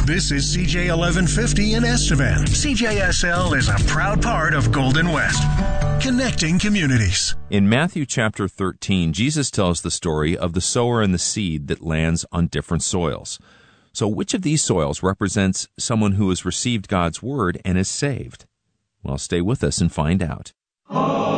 This is CJ 1150 in Estevan. CJSL is a proud part of Golden West, connecting communities. In Matthew chapter 13, Jesus tells the story of the sower and the seed that lands on different soils. So which of these soils represents someone who has received God's word and is saved? Well, stay with us and find out.